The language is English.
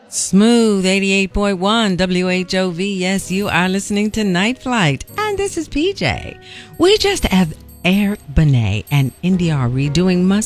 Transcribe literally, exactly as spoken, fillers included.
Smooth eighty-eight point one W H O V. Yes, you are listening to Night Flight. And this is P J. We just have Eric Benet and India Ari doing Must